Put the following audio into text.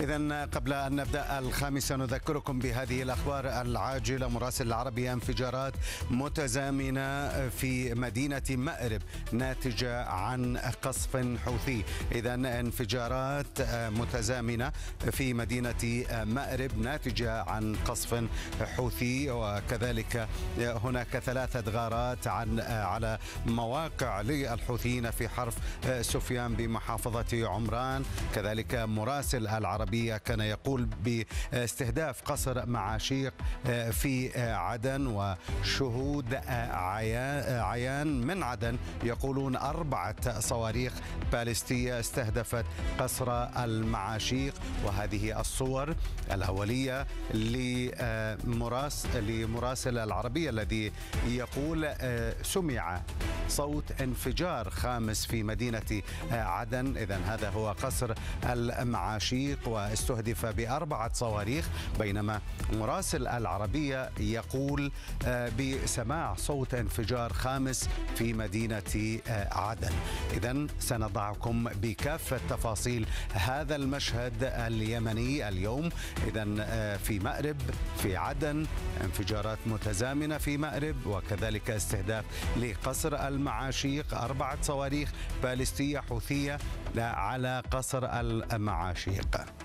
إذن قبل أن نبدأ الخامسة نذكركم بهذه الأخبار العاجلة. مراسل العربية: انفجارات متزامنة في مدينة مأرب ناتجة عن قصف حوثي. إذن انفجارات متزامنة في مدينة مأرب ناتجة عن قصف حوثي، وكذلك هناك 3 غارات على مواقع للحوثيين في حرف سفيان بمحافظة عمران. كذلك مراسل العربية كان يقول باستهداف قصر معاشيق في عدن، وشهود عيان من عدن يقولون 4 صواريخ باليستية استهدفت قصر المعاشيق. وهذه الصور الأولية لمراسل العربية الذي يقول سمع صوت انفجار خامس في مدينة عدن. إذن هذا هو قصر المعاشيق واستهدف ب4 صواريخ، بينما مراسل العربية يقول بسماع صوت انفجار خامس في مدينة عدن. إذن سنضعكم بكافة تفاصيل هذا المشهد اليمني اليوم. إذن في مأرب، في عدن، انفجارات متزامنة في مأرب، وكذلك استهداف لقصر المعاشيق، 4 صواريخ باليستية حوثية على قصر المعاشيق.